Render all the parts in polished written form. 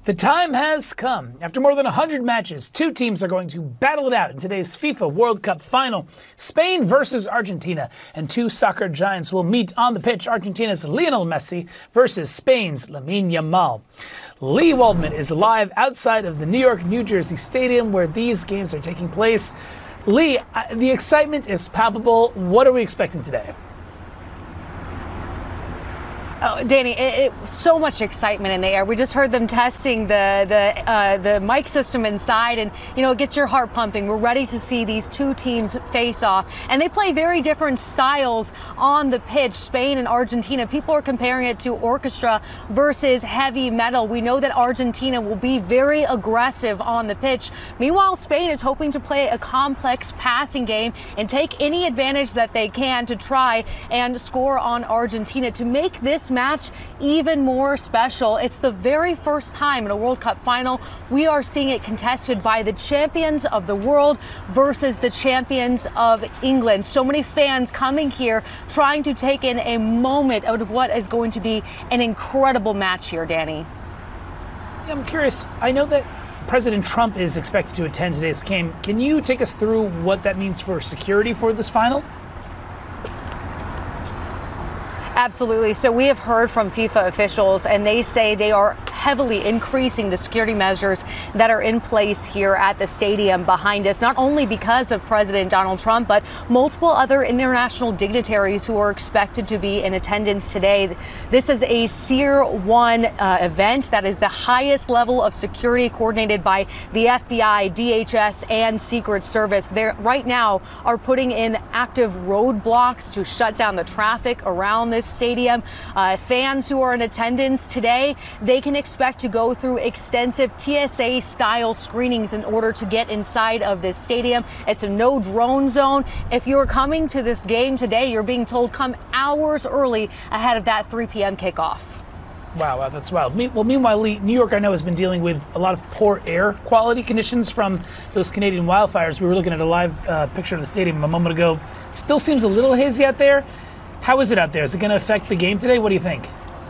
The time has come. After more than 100 matches, two teams are going to battle it out in today's FIFA World Cup final. Spain versus Argentina, and two soccer giants will meet on the pitch. Argentina's Lionel Messi versus Spain's Lamine Yamal. Lee Waldman is live outside of the New York, New Jersey stadium where these games are taking place. Lee, the excitement is palpable. What are we expecting today? Oh, Danny, so much excitement in the air. We just heard them testing the mic system inside, and it gets your heart pumping. We're ready to see these two teams face off, and they play very different styles on the pitch. Spain and Argentina. People are comparing it to orchestra versus heavy metal. We know that Argentina will be very aggressive on the pitch. Meanwhile, Spain is hoping to play a complex passing game and take any advantage that they can to try and score on Argentina to make this match even more special. It's the very first time in a World Cup final we are seeing it contested by the champions of the world versus the champions of England. So many fans coming here trying to take in a moment out of what is going to be an incredible match here, Danny. I'm curious. I know that President Trump is expected to attend today's game. Can you take us through what that means for security for this final? Absolutely. So we have heard from FIFA officials, and they say they are heavily increasing the security measures that are in place here at the stadium behind us, not only because of President Donald Trump, but multiple other international dignitaries who are expected to be in attendance today. This is a Tier 1 event that is the highest level of security coordinated by the FBI, DHS, and Secret Service. They right now are putting in active roadblocks to shut down the traffic around this stadium. Fans who are in attendance today, they can expect to go through extensive TSA style screenings in order to get inside of this stadium. It's a no drone zone. If you're coming to this game today, you're being told come hours early ahead of that 3 p.m. kickoff. Wow, that's wild. Well, meanwhile, Lee, New York, I know, has been dealing with a lot of poor air quality conditions from those Canadian wildfires. We were looking at a live picture of the stadium a moment ago. Still seems a little hazy out there. How is it out there? Is it going to affect the game today? What do you think?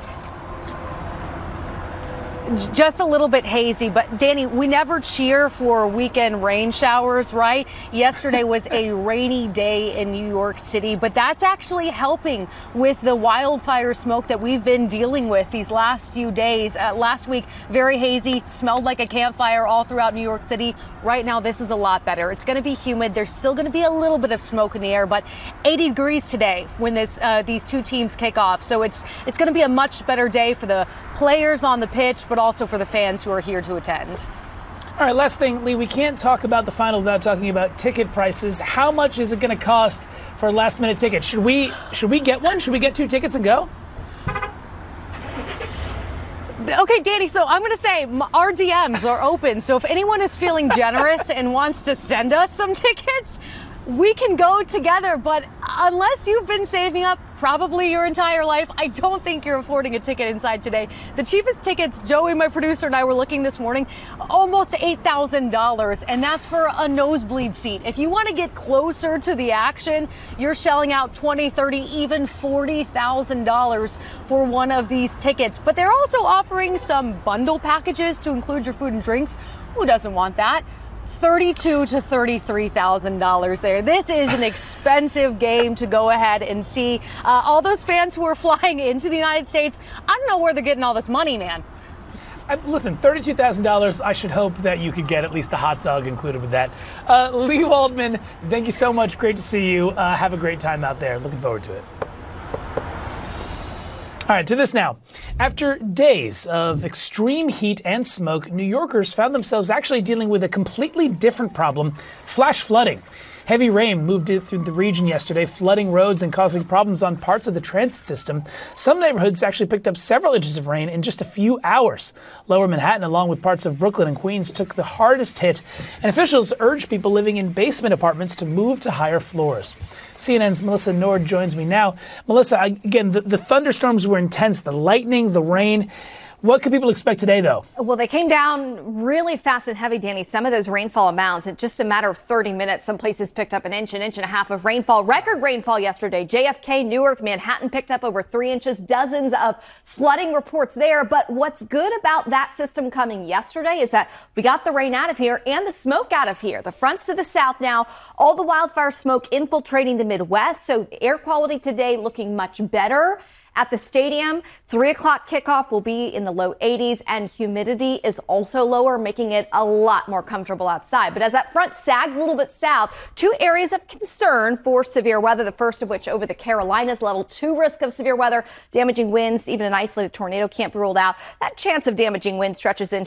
Just a little bit hazy, but Danny, we never cheer for weekend rain showers, right? Yesterday was a rainy day in New York City, but that's actually helping with the wildfire smoke that we've been dealing with these last few days. Last week, very hazy, smelled like a campfire all throughout New York City. Right now, this is a lot better. It's going to be humid. There's still going to be a little bit of smoke in the air, but 80 degrees today when these two teams kick off. So it's going to be a much better day for the players on the pitch, but also for the fans who are here to attend. All right, last thing, Lee, we can't talk about the final without talking about ticket prices. How much is it going to cost for a last-minute ticket? Should we get one? Should we get 2 tickets and go? Okay, Danny, so I'm going to say our DMs are open. So if anyone is feeling generous and wants to send us some tickets, we can go together. But unless you've been saving up probably your entire life, I don't think you're affording a ticket inside today. The cheapest tickets, Joey, my producer, and I were looking this morning, almost $8,000, and that's for a nosebleed seat. If you want to get closer to the action, you're shelling out $20,000, $30,000, even $40,000 for one of these tickets. But they're also offering some bundle packages to include your food and drinks. Who doesn't want that? $32,000 to $33,000 there. This is an expensive game to go ahead and see. All those fans who are flying into the United States, I don't know where they're getting all this money, man. Listen, $32,000, I should hope that you could get at least a hot dog included with that. Lee Waldman, thank you so much. Great to see you. Have a great time out there. Looking forward to it. All right, to this now. After days of extreme heat and smoke, New Yorkers found themselves actually dealing with a completely different problem, flash flooding. Heavy rain moved through the region yesterday, flooding roads and causing problems on parts of the transit system. Some neighborhoods actually picked up several inches of rain in just a few hours. Lower Manhattan, along with parts of Brooklyn and Queens, took the hardest hit, and officials urged people living in basement apartments to move to higher floors. CNN's Melissa Nord joins me now. Melissa, again, the thunderstorms were intense, the lightning, the rain. What could people expect today, though? Well, they came down really fast and heavy, Danny. Some of those rainfall amounts in just a matter of 30 minutes. Some places picked up an inch and a half of rainfall. Record rainfall yesterday. JFK, Newark, Manhattan picked up over 3 inches. Dozens of flooding reports there. But what's good about that system coming yesterday is that we got the rain out of here and the smoke out of here. The front's to the south now. All the wildfire smoke infiltrating the Midwest. So air quality today looking much better. At the stadium, 3 o'clock kickoff will be in the low 80s, and humidity is also lower, making it a lot more comfortable outside. But as that front sags a little bit south, 2 areas of concern for severe weather, the first of which over the Carolinas, level 2 risk of severe weather, damaging winds, even an isolated tornado can't be ruled out. That chance of damaging wind stretches into